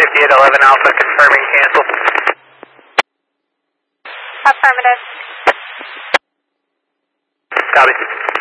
Safety at 11 Alpha confirming cancel. Affirmative. Copy.